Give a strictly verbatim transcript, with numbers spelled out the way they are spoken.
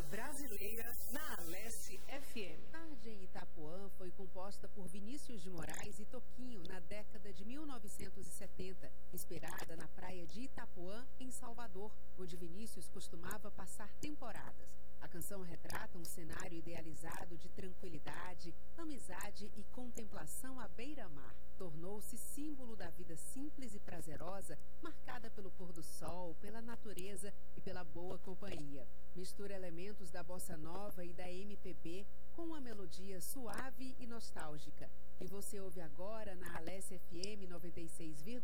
brasileira na Alesse F M. Tarde em Itapuã foi composta por Vinícius de Moraes e Toquinho na década de mil novecentos e setenta, inspirada na praia de Itapuã, em Salvador, onde Vinícius costumava passar temporadas. A canção retrata um cenário idealizado de tranquilidade, amizade e contemplação à beira-mar. Tornou-se símbolo da vida simples e prazerosa, marcada pelo pôr do sol, pela natureza e pela boa companhia. Mistura elementos da bossa nova e da M P B com uma melodia suave e nostálgica. E você ouve agora na Alesse F M noventa e seis vírgula